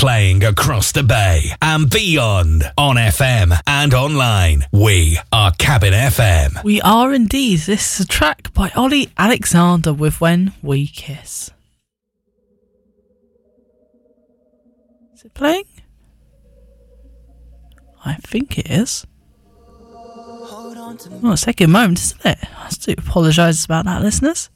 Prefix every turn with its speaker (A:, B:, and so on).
A: playing across the bay and beyond on FM and online. We are Cabin FM.
B: We are indeed. This is a track by Ollie Alexander with When We Kiss. Is it playing? I think it is. Well, it's taking a moment, isn't it? I do apologise about that, listeners.